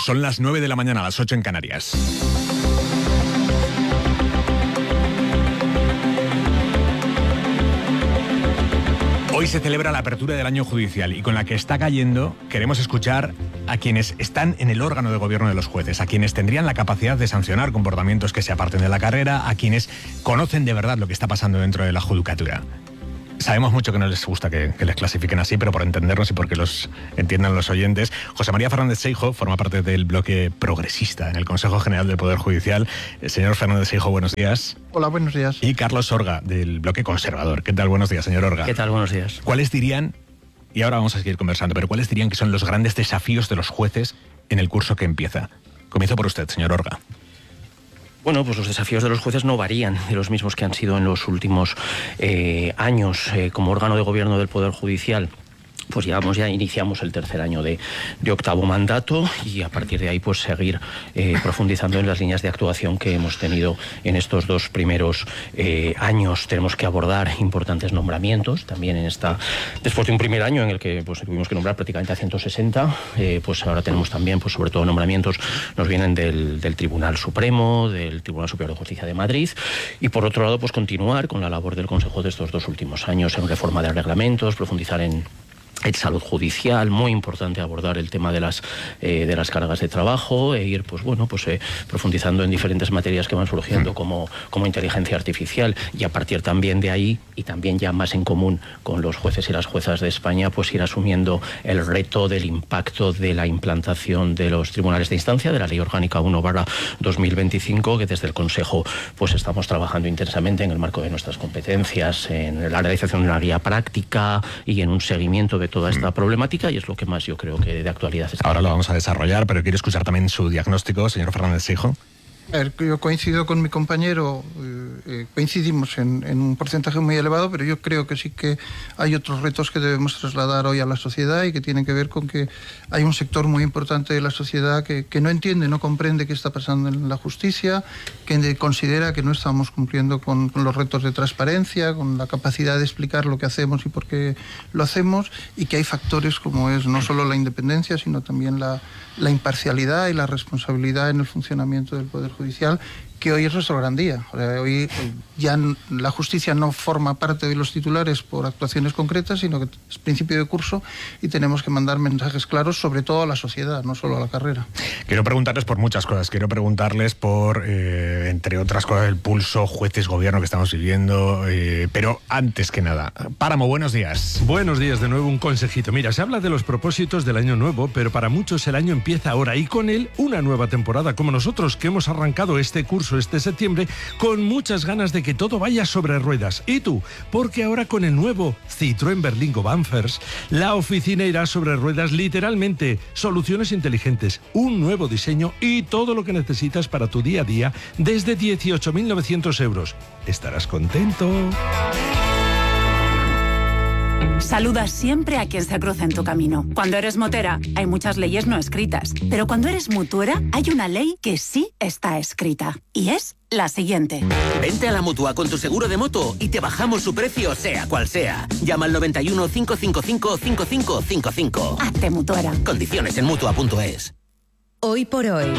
Son las 9 de la mañana, las 8 en Canarias. Hoy se celebra la apertura del año judicial y con la que está cayendo queremos escuchar a quienes están en el órgano de gobierno de los jueces, a quienes tendrían la capacidad de sancionar comportamientos que se aparten de la carrera, a quienes conocen de verdad lo que está pasando dentro de la judicatura. Sabemos mucho que no les gusta que les clasifiquen así, pero por entendernos y porque los entiendan los oyentes, José María Fernández Seijo forma parte del bloque progresista en el Consejo General del Poder Judicial. Señor Fernández Seijo, buenos días. Hola, buenos días. Y Carlos Orga, del bloque conservador. ¿Qué tal? Buenos días, señor Orga. ¿Qué tal? Buenos días. ¿Cuáles dirían, y ahora vamos a seguir conversando, pero cuáles dirían que son los grandes desafíos de los jueces en el curso que empieza? Comienzo por usted, señor Orga. Bueno, pues los desafíos de los jueces no varían de los mismos que han sido en los últimos años como órgano de gobierno del Poder Judicial. Pues ya iniciamos el tercer año de octavo mandato y a partir de ahí pues seguir profundizando en las líneas de actuación que hemos tenido en estos dos primeros años. Tenemos que abordar importantes nombramientos también después de un primer año en el que pues tuvimos que nombrar prácticamente a 160, pues ahora tenemos también pues sobre todo nombramientos nos vienen del Tribunal Supremo, del Tribunal Superior de Justicia de Madrid y por otro lado pues continuar con la labor del Consejo de estos dos últimos años en reforma de reglamentos, profundizar en salud judicial, muy importante abordar el tema de las cargas de trabajo e ir profundizando en diferentes materias que van surgiendo como inteligencia artificial y a partir también de ahí y también ya más en común con los jueces y las juezas de España pues ir asumiendo el reto del impacto de la implantación de los tribunales de instancia de la Ley Orgánica 1/2025 que desde el Consejo pues estamos trabajando intensamente en el marco de nuestras competencias en la realización de una guía práctica y en un seguimiento de toda esta problemática y es lo que más yo creo que de actualidad está. Ahora lo vamos a desarrollar, pero quiero escuchar también su diagnóstico, señor Fernández Seijo. Yo coincido con mi compañero, coincidimos en un porcentaje muy elevado, pero yo creo que sí que hay otros retos que debemos trasladar hoy a la sociedad y que tienen que ver con que hay un sector muy importante de la sociedad que no entiende, no comprende qué está pasando en la justicia, que considera que no estamos cumpliendo con los retos de transparencia, con la capacidad de explicar lo que hacemos y por qué lo hacemos, y que hay factores como es no solo la independencia, sino también la imparcialidad y la responsabilidad en el funcionamiento del Poder Judicial, que hoy es nuestro gran día. Hoy ya la justicia no forma parte de los titulares por actuaciones concretas, sino que es principio de curso y tenemos que mandar mensajes claros, sobre todo a la sociedad, no solo a la carrera. Quiero preguntarles por muchas cosas. Quiero preguntarles por, entre otras cosas, el pulso jueces-gobierno que estamos viviendo. Pero antes que nada, Páramo, buenos días. Buenos días, de nuevo un consejito. Mira, se habla de los propósitos del año nuevo, pero para muchos el año empieza ahora y con él una nueva temporada, como nosotros que hemos arrancado este curso este septiembre con muchas ganas de que todo vaya sobre ruedas. ¿Y tú? Porque ahora con el nuevo Citroën Berlingo Banfers, la oficina irá sobre ruedas literalmente. Soluciones inteligentes, un nuevo diseño y todo lo que necesitas para tu día a día desde 18.900 euros. ¿Estarás contento? Saluda siempre a quien se cruza en tu camino. Cuando eres motera, hay muchas leyes no escritas. Pero cuando eres mutuera, hay una ley que sí está escrita. Y es la siguiente. Vente a la Mutua con tu seguro de moto y te bajamos su precio, sea cual sea. Llama al 91 555 5555. Hazte mutuera. Condiciones en Mutua.es. Hoy por hoy,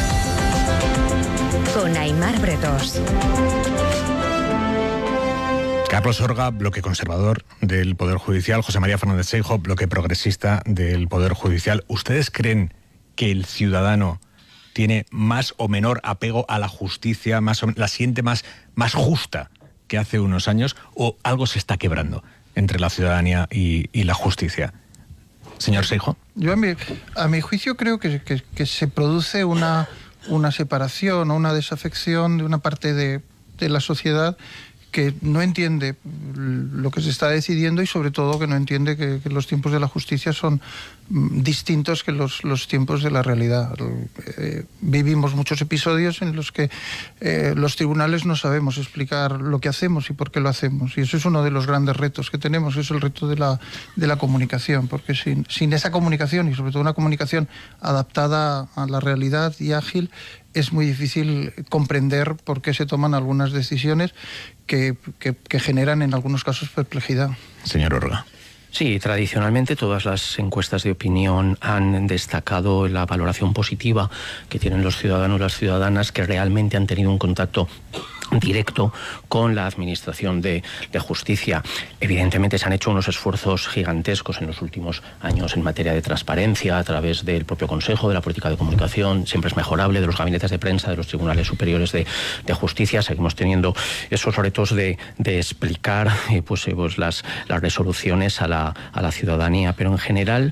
con Aimar Bretos. Carlos Orga, bloque conservador del Poder Judicial. José María Fernández Seijo, bloque progresista del Poder Judicial. ¿Ustedes creen que el ciudadano tiene más o menor apego a la justicia, la siente más justa que hace unos años, o algo se está quebrando entre la ciudadanía y la justicia? Señor Seijo. Yo a mi juicio creo que se produce una separación o una desafección de una parte de la sociedad que no entiende lo que se está decidiendo y sobre todo que no entiende que los tiempos de la justicia son distintos que los tiempos de la realidad. Vivimos muchos episodios en los que los tribunales no sabemos explicar lo que hacemos y por qué lo hacemos, y eso es uno de los grandes retos que tenemos, es el reto de la comunicación, porque sin esa comunicación y sobre todo una comunicación adaptada a la realidad y ágil, es muy difícil comprender por qué se toman algunas decisiones que generan en algunos casos perplejidad. Señor Orga. Sí, tradicionalmente todas las encuestas de opinión han destacado la valoración positiva que tienen los ciudadanos y las ciudadanas que realmente han tenido un contacto directo con la Administración de Justicia. Evidentemente se han hecho unos esfuerzos gigantescos en los últimos años en materia de transparencia a través del propio Consejo, de la política de comunicación, siempre es mejorable, de los gabinetes de prensa, de los tribunales superiores de justicia. Seguimos teniendo esos retos de explicar las resoluciones a la ciudadanía, pero en general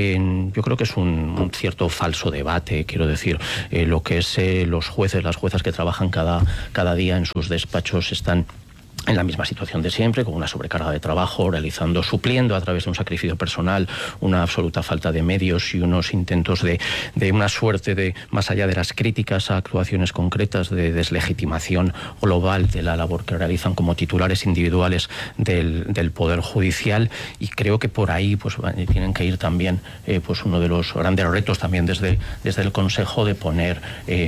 yo creo que es un cierto falso debate, quiero decir, lo que es los jueces, las juezas que trabajan cada día en sus despachos están en la misma situación de siempre, con una sobrecarga de trabajo, supliendo a través de un sacrificio personal una absoluta falta de medios y unos intentos de una suerte de, más allá de las críticas a actuaciones concretas, de deslegitimación global de la labor que realizan como titulares individuales del Poder Judicial, y creo que por ahí tienen que ir también uno de los grandes retos también desde el Consejo de poner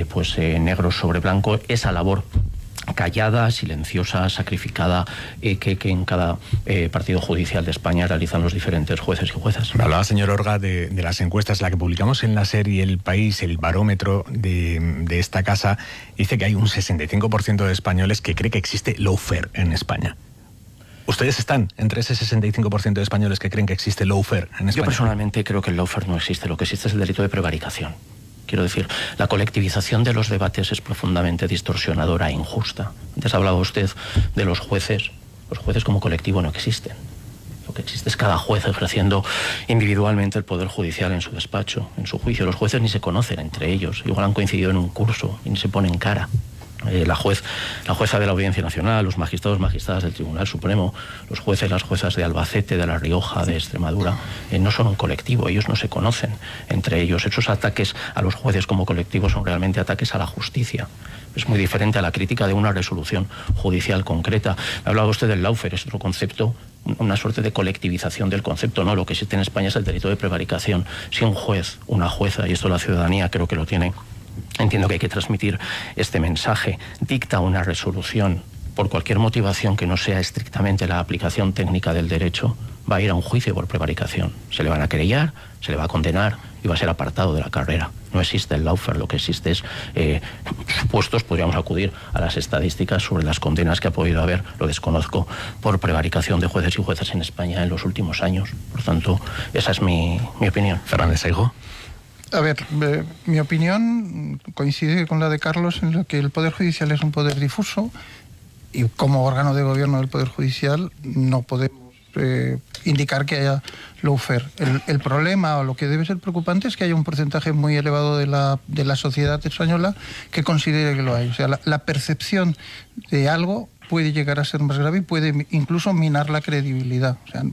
negro sobre blanco esa labor callada, silenciosa, sacrificada, que en cada partido judicial de España realizan los diferentes jueces y juezas. Hablaba, señor Orga, de las encuestas, la que publicamos en la serie El País, el barómetro de esta casa, dice que hay un 65% de españoles que cree que existe lawfare en España. ¿Ustedes están entre ese 65% de españoles que creen que existe lawfare en España? Yo personalmente creo que el lawfare no existe, lo que existe es el delito de prevaricación. Quiero decir, la colectivización de los debates es profundamente distorsionadora e injusta. Antes hablaba usted de los jueces. Los jueces como colectivo no existen. Lo que existe es cada juez ejerciendo individualmente el poder judicial en su despacho, en su juicio. Los jueces ni se conocen entre ellos. Igual han coincidido en un curso y ni se ponen cara. La jueza de la Audiencia Nacional, los magistrados, magistradas del Tribunal Supremo, los jueces, las juezas de Albacete, de La Rioja, de Extremadura, no son un colectivo, ellos no se conocen entre ellos. Esos ataques a los jueces como colectivo son realmente ataques a la justicia. Es muy diferente a la crítica de una resolución judicial concreta. Hablaba usted del lawfare, es otro concepto, una suerte de colectivización del concepto, ¿no? Lo que existe en España es el delito de prevaricación. Si un juez, una jueza, y esto la ciudadanía creo que lo tiene, entiendo que hay que transmitir este mensaje, dicta una resolución por cualquier motivación que no sea estrictamente la aplicación técnica del derecho, va a ir a un juicio por prevaricación. Se le van a querellar, se le va a condenar y va a ser apartado de la carrera. No existe el lawfare, lo que existe es supuestos, podríamos acudir a las estadísticas sobre las condenas que ha podido haber, lo desconozco, por prevaricación de jueces y juezas en España en los últimos años. Por tanto, esa es mi opinión. Fernández Saijo. A ver, mi opinión coincide con la de Carlos en lo que el Poder Judicial es un poder difuso y como órgano de gobierno del Poder Judicial no podemos indicar que haya lawfare. El problema o lo que debe ser preocupante es que haya un porcentaje muy elevado de la sociedad española que considere que lo hay. O sea, la percepción de algo puede llegar a ser más grave y puede incluso minar la credibilidad. O sea,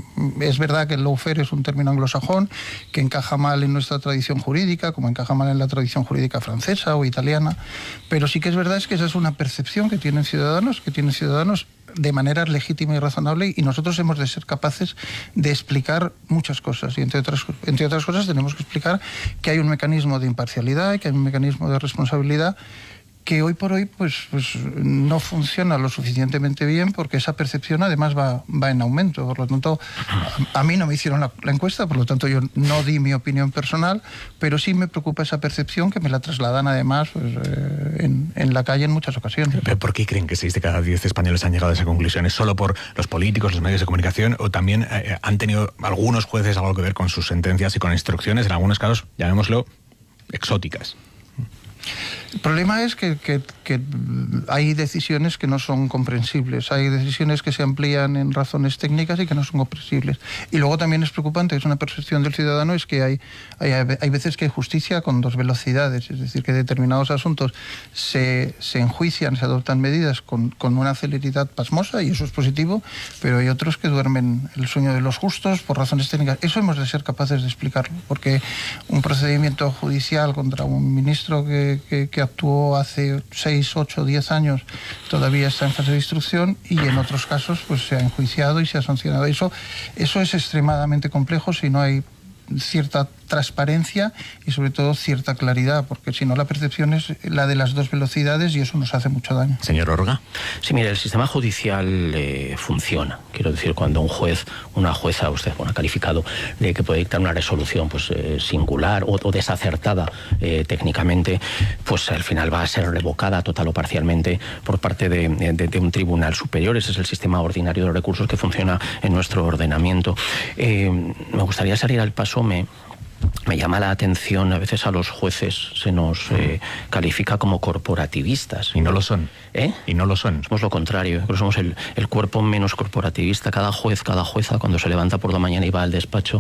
es verdad que el lawfare es un término anglosajón que encaja mal en nuestra tradición jurídica, como encaja mal en la tradición jurídica francesa o italiana, pero sí que es verdad que esa es una percepción que tienen ciudadanos de manera legítima y razonable, y nosotros hemos de ser capaces de explicar muchas cosas, y entre otras cosas tenemos que explicar que hay un mecanismo de imparcialidad y que hay un mecanismo de responsabilidad que hoy por hoy pues no funciona lo suficientemente bien, porque esa percepción además va en aumento. Por lo tanto, a mí no me hicieron la encuesta, por lo tanto yo no di mi opinión personal, pero sí me preocupa esa percepción que me la trasladan además en la calle en muchas ocasiones. ¿Pero por qué creen que 6 de cada 10 españoles han llegado a esa conclusión? ¿Es solo por los políticos, los medios de comunicación, o también han tenido algunos jueces algo que ver con sus sentencias y con instrucciones, en algunos casos, llamémoslo, exóticas? El problema es que hay decisiones que no son comprensibles, hay decisiones que se amplían en razones técnicas y que no son comprensibles. Y luego también es preocupante, es una percepción del ciudadano, es que hay veces que hay justicia con dos velocidades, es decir, que determinados asuntos se enjuician, se adoptan medidas con una celeridad pasmosa, y eso es positivo, pero hay otros que duermen el sueño de los justos por razones técnicas. Eso hemos de ser capaces de explicarlo, porque un procedimiento judicial contra un ministro que actuó hace 6, 8, 10 años todavía está en fase de instrucción, y en otros casos pues se ha enjuiciado y se ha sancionado. Eso es extremadamente complejo si no hay cierta transparencia y sobre todo cierta claridad, porque si no la percepción es la de las dos velocidades y eso nos hace mucho daño. Señor Orga. Sí, mire, el sistema judicial funciona. Quiero decir, cuando un juez, una jueza, usted ha calificado de que puede dictar una resolución pues singular o desacertada técnicamente, pues al final va a ser revocada total o parcialmente por parte de un tribunal superior. Ese es el sistema ordinario de recursos que funciona en nuestro ordenamiento. Me gustaría salir al paso. Me llama la atención, a veces a los jueces se nos califica como corporativistas. Y no lo son. Y no lo son. Somos lo contrario, creo que somos el cuerpo menos corporativista. Cada juez, cada jueza, cuando se levanta por la mañana y va al despacho,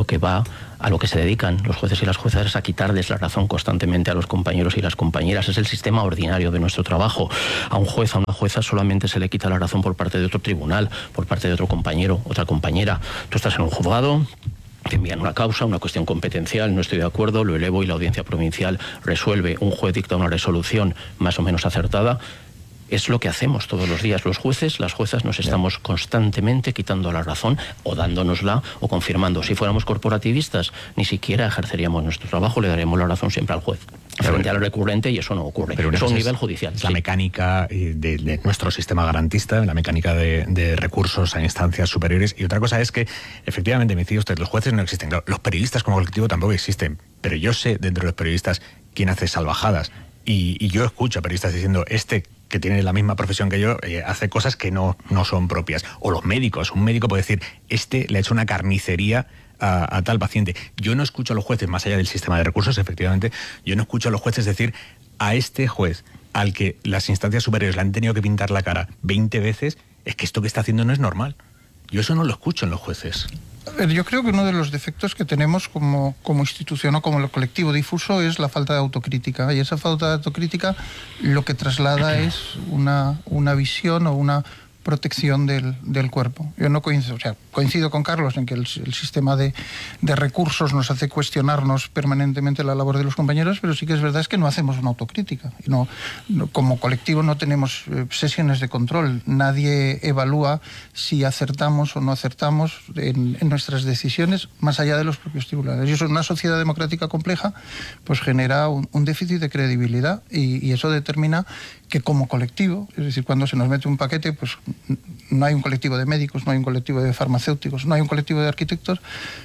a lo que se dedican los jueces y las juezas es a quitarles la razón constantemente a los compañeros y las compañeras. Es el sistema ordinario de nuestro trabajo. A un juez, a una jueza solamente se le quita la razón por parte de otro tribunal, por parte de otro compañero, otra compañera. Tú estás en un juzgado, te envían una causa, una cuestión competencial, no estoy de acuerdo, lo elevo y la audiencia provincial resuelve, un juez dicta una resolución más o menos acertada. Es lo que hacemos todos los días los jueces, las juezas nos estamos constantemente quitando la razón o dándonosla o confirmando. Si fuéramos corporativistas, ni siquiera ejerceríamos nuestro trabajo, le daríamos la razón siempre al juez frente al recurrente, y eso no ocurre. Pero eso a un nivel judicial. La mecánica de nuestro sistema garantista, la mecánica de recursos a instancias superiores. Y otra cosa es que, efectivamente, me decía usted, los jueces no existen. Los periodistas como colectivo tampoco existen. Pero yo sé, dentro de los periodistas, quién hace salvajadas. Y yo escucho a periodistas diciendo, que tiene la misma profesión que yo, hace cosas que no son propias. O los médicos. Un médico puede decir, le ha hecho una carnicería a tal paciente. Yo no escucho a los jueces, más allá del sistema de recursos, efectivamente, yo no escucho a los jueces decir, a este juez al que las instancias superiores le han tenido que pintar la cara 20 veces, es que esto que está haciendo no es normal. Yo eso no lo escucho en los jueces. Yo creo que uno de los defectos que tenemos como institución o como colectivo difuso es la falta de autocrítica. Y esa falta de autocrítica lo que traslada es una visión o una protección del cuerpo. Yo no coincido con Carlos en que el sistema de recursos nos hace cuestionarnos permanentemente la labor de los compañeros, pero sí que es verdad que no hacemos una autocrítica. Y como colectivo no tenemos sesiones de control. Nadie evalúa si acertamos o no acertamos en nuestras decisiones más allá de los propios tribunales. Y eso en una sociedad democrática compleja pues genera un déficit de credibilidad y eso determina que como colectivo, es decir, cuando se nos mete un paquete, pues no hay un colectivo de médicos, no hay un colectivo de farmacéuticos, no hay un colectivo de arquitectos,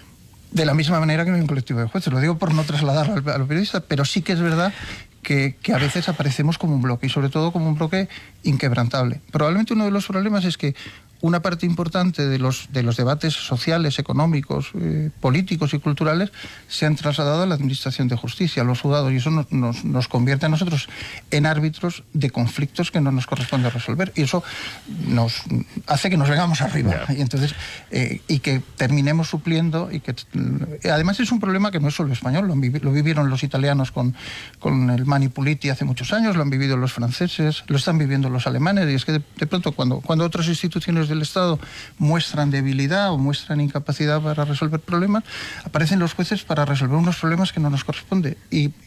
de la misma manera que no hay un colectivo de jueces. Lo digo por no trasladarlo a los periodistas, pero sí que es verdad que a veces aparecemos como un bloque, y sobre todo como un bloque inquebrantable. Probablemente uno de los problemas es que una parte importante de los debates sociales, económicos, políticos y culturales se han trasladado a la administración de justicia, a los juzgados, y eso nos convierte a nosotros en árbitros de conflictos que no nos corresponde resolver, y eso nos hace que nos vengamos arriba, y entonces y que terminemos supliendo, y que además es un problema que no es solo español, lo vivieron los italianos con el Mani Puliti hace muchos años, lo han vivido los franceses, lo están viviendo los alemanes, y es que de pronto cuando otras instituciones del Estado muestran debilidad o muestran incapacidad para resolver problemas, aparecen los jueces para resolver unos problemas que no nos corresponde.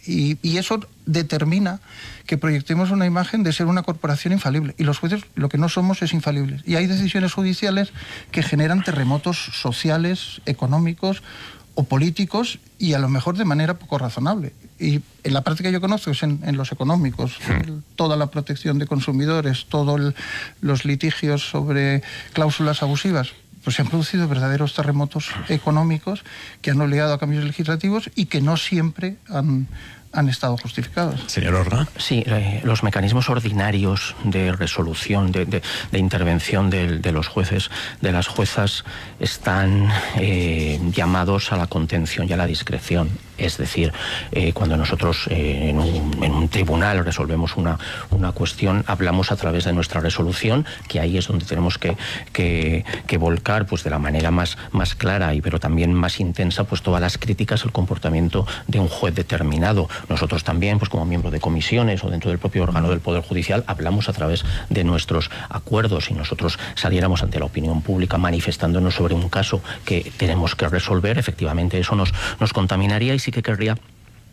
Y eso determina que proyectemos una imagen de ser una corporación infalible. Y los jueces lo que no somos es infalibles. Y hay decisiones judiciales que generan terremotos sociales, económicos o políticos, y a lo mejor de manera poco razonable. Y en la práctica yo conozco es en los económicos, toda la protección de consumidores, todos los litigios sobre cláusulas abusivas, pues se han producido verdaderos terremotos económicos que han obligado a cambios legislativos y que no siempre han estado justificados. Señor Orga. Sí, los mecanismos ordinarios de resolución, de intervención de los jueces, de las juezas, están llamados a la contención y a la discreción. Es decir, cuando nosotros en un tribunal resolvemos una cuestión, hablamos a través de nuestra resolución, que ahí es donde tenemos que volcar pues de la manera más clara pero también más intensa pues todas las críticas al comportamiento de un juez determinado. Nosotros también, pues como miembro de comisiones o dentro del propio órgano del Poder Judicial, hablamos a través de nuestros acuerdos. Si nosotros saliéramos ante la opinión pública manifestándonos sobre un caso que tenemos que resolver, efectivamente eso nos contaminaría, y sí que querría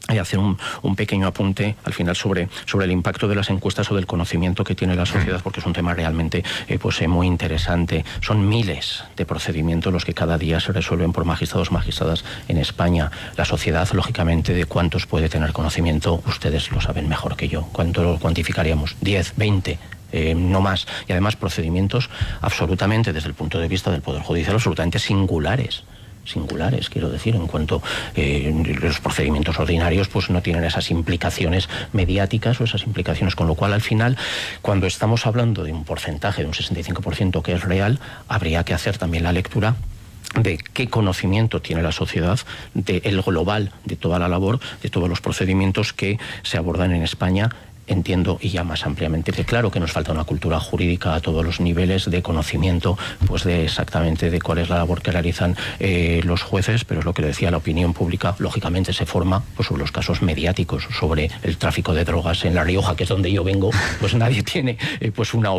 hacer un pequeño apunte al final sobre el impacto de las encuestas o del conocimiento que tiene la sociedad, porque es un tema realmente muy interesante. Son miles de procedimientos los que cada día se resuelven por magistrados, magistradas en España. La sociedad, lógicamente, de cuántos puede tener conocimiento, ustedes lo saben mejor que yo. ¿Cuánto lo cuantificaríamos? 10, 20... no más. Y además procedimientos absolutamente, desde el punto de vista del Poder Judicial, absolutamente singulares, quiero decir, en cuanto los procedimientos ordinarios pues no tienen esas implicaciones mediáticas o esas implicaciones, con lo cual al final, cuando estamos hablando de un porcentaje de un 65% que es real, habría que hacer también la lectura de qué conocimiento tiene la sociedad del global, de toda la labor, de todos los procedimientos que se abordan en España. Entiendo, y ya más ampliamente, que claro que nos falta una cultura jurídica a todos los niveles de conocimiento, pues de exactamente de cuál es la labor que realizan los jueces, pero es lo que decía, la opinión pública lógicamente se forma pues sobre los casos mediáticos, sobre el tráfico de drogas en La Rioja, que es donde yo vengo, pues nadie tiene pues una